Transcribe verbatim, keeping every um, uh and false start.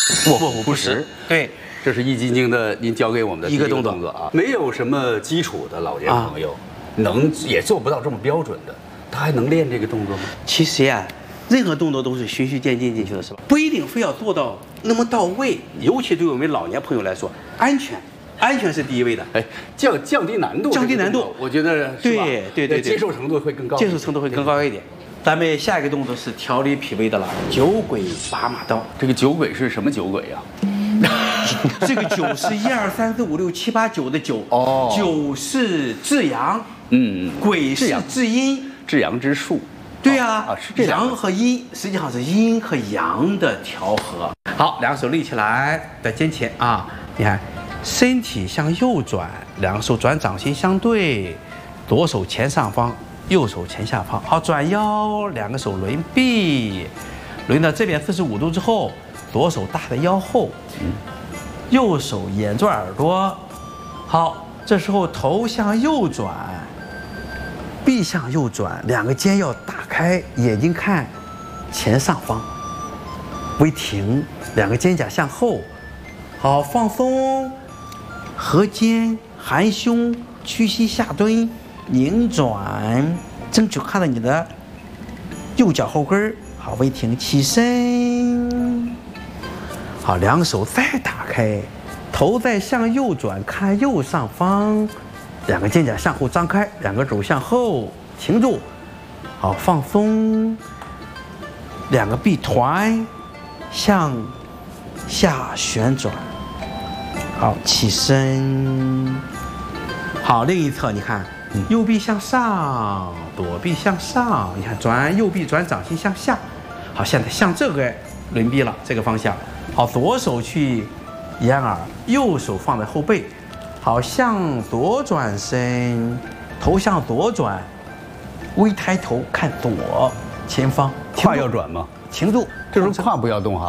卧虎不食。对， 这是易筋经的您教给我们的一个动作动作啊，没有什么基础的老年朋友，能也做不到这么标准的，他还能练这个动作吗？ 其实呀，任何动作都是循序渐进进去的，是吧？不一定非要做到那么到位，尤其对我们老年朋友来说，安全。安全是第一位的， 哎，降降低难度， 降低难度， 我觉得对对对， 接受程度会更高， 接受程度会更高一点。咱们下一个动作是调理脾胃的了，九轨拔马刀。 这个九轨是什么九轨呀？ 这个九是一二三四五六七八九的九， 哦， 九是至阳， 嗯， 轨是至阴， 至阳之术。 对呀， 啊，是这样。 阳和阴实际上是阴和阳的调和。好，两手立起来，在肩前啊，你看。身体向右转，两手转掌心相对，左手前上方，右手前下方。好，转腰，两个手轮臂，轮到这边四十五度之后，左手搭在腰后，右手掩住耳朵。好，这时候头向右转，臂向右转，两个肩要打开，眼睛看前上方，微停，两个肩胛向后。好，放松。合肩含胸，屈膝下蹲，拧转，争取看到你的右脚后跟。好，微停，起身。好，两手再打开，头再向右转，看右上方，两个肩胛向后张开，两个肘向后，停住。好，放松，两个臂团向下旋转。好，起身。好，另一侧你看，右臂向上，左臂向上，你看转右臂转掌心向下。好，现在向这个轮臂了，这个方向。好，左手去掩耳，右手放在后背。好，向左转身，头向左转，微抬头看左前方。 胯要转吗？ 停住， 这时候胯不要动哈。